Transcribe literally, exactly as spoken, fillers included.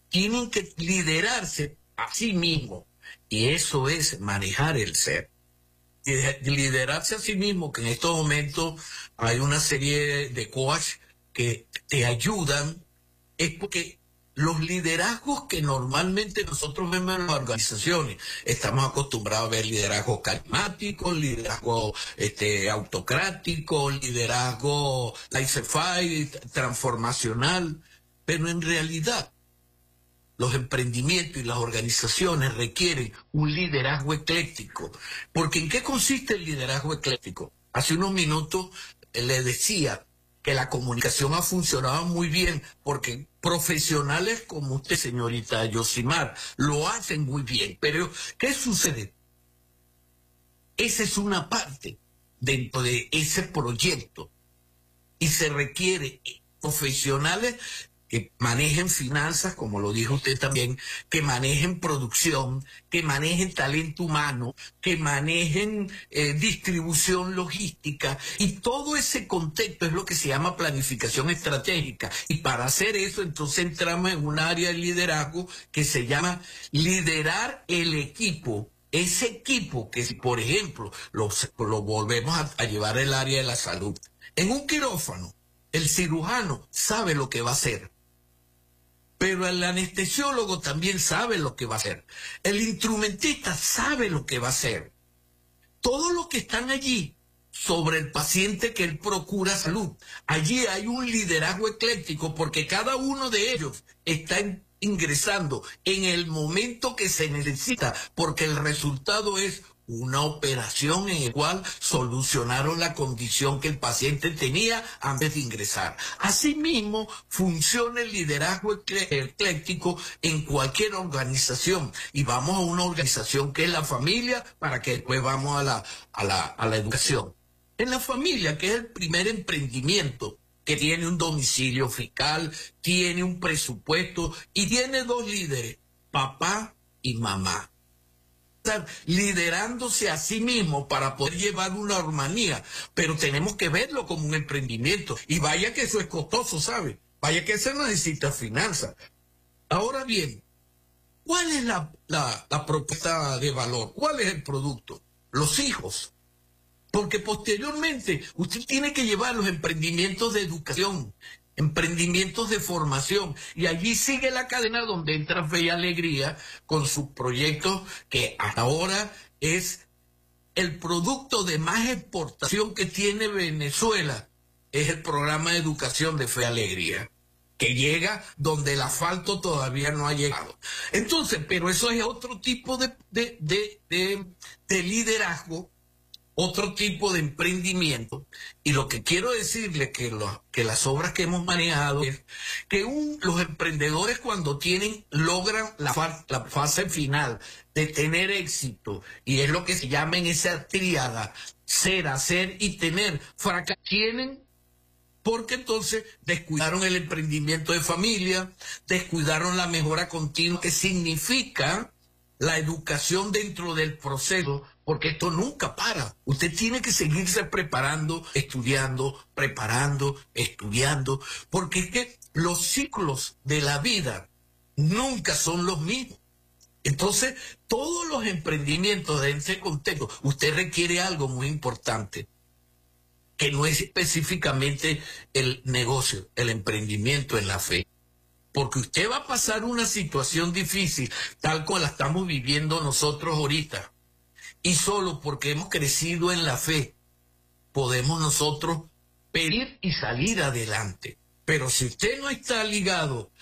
tienen que liderarse a sí mismos. Y eso es manejar el ser. Liderarse a sí mismo, que en estos momentos hay una serie de coach que te ayudan, es porque los liderazgos que normalmente nosotros vemos en las organizaciones, estamos acostumbrados a ver liderazgo carismático, liderazgo este, autocrático, liderazgo laissez-faire, transformacional, pero en realidad los emprendimientos y las organizaciones requieren un liderazgo ecléctico. Porque ¿en qué consiste el liderazgo ecléctico? Hace unos minutos eh, le decía que la comunicación ha funcionado muy bien porque profesionales como usted, señorita Yosimar, lo hacen muy bien. Pero ¿qué sucede? Esa es una parte dentro de ese proyecto y se requiere profesionales que manejen finanzas, como lo dijo usted también, que manejen producción, que manejen talento humano, que manejen eh, distribución logística, y todo ese contexto es lo que se llama planificación estratégica. Y para hacer eso, entonces entramos en un área de liderazgo que se llama liderar el equipo. Ese equipo que, si por ejemplo, lo, lo volvemos a, a llevar al área de la salud. En un quirófano, el cirujano sabe lo que va a hacer, pero el anestesiólogo también sabe lo que va a hacer. El instrumentista sabe lo que va a hacer. Todos los que están allí sobre el paciente que él procura salud, allí hay un liderazgo ecléctico porque cada uno de ellos está en, ingresando en el momento que se necesita, porque el resultado es una operación en la cual solucionaron la condición que el paciente tenía antes de ingresar. Asimismo, funciona el liderazgo ecléctico en cualquier organización. Y vamos a una organización que es la familia, para que después vamos a la, a la, a la educación. En la familia, que es el primer emprendimiento, que tiene un domicilio fiscal, tiene un presupuesto y tiene dos líderes, papá y mamá. Liderándose a sí mismo para poder llevar una armonía, pero tenemos que verlo como un emprendimiento. Y vaya que eso es costoso, ¿sabe? Vaya que se necesita finanzas. Ahora bien, ¿cuál es la, la, la propuesta de valor? ¿Cuál es el producto? Los hijos. Porque posteriormente usted tiene que llevar los emprendimientos de educación, emprendimientos de formación, y allí sigue la cadena donde entra Fe y Alegría con sus proyectos, que hasta ahora es el producto de más exportación que tiene Venezuela, es el programa de educación de Fe y Alegría, que llega donde el asfalto todavía no ha llegado. Entonces, pero eso es otro tipo de, de, de, de, de liderazgo, otro tipo de emprendimiento. Y lo que quiero decirle que, lo, que las obras que hemos manejado es que un, los emprendedores, cuando tienen, logran la, fa, la fase final de tener éxito, y es lo que se llama en esa tríada, ser, hacer y tener, fracaso, tienen, porque entonces descuidaron el emprendimiento de familia, descuidaron la mejora continua, que significa la educación dentro del proceso, porque esto nunca para. Usted tiene que seguirse preparando, estudiando, preparando, estudiando, porque es que los ciclos de la vida nunca son los mismos. Entonces, todos los emprendimientos de ese contexto, usted requiere algo muy importante, que no es específicamente el negocio, el emprendimiento en la fe. Porque usted va a pasar una situación difícil, tal como la estamos viviendo nosotros ahorita. Y solo porque hemos crecido en la fe, podemos nosotros pedir y salir adelante. Pero si usted no está ligado